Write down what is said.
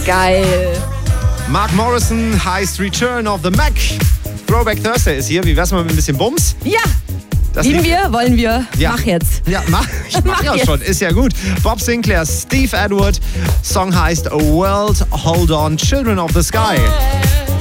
Geil. Mark Morrison heißt Return of the Mac. Throwback Thursday ist hier. Wie wär's mal mit ein bisschen Bums? Ja. Das Lieben wir, wollen wir. Ja. Mach jetzt. Ja, ich mach ja jetzt. schon. Ist ja gut. Bob Sinclair, Steve Edward. Song heißt A World Hold On, Children of the Sky.